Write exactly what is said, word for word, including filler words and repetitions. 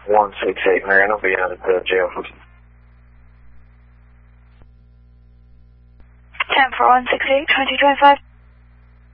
one six eight, Marion. I'll be out at the jail. ten four one six eight, twenty twenty-five.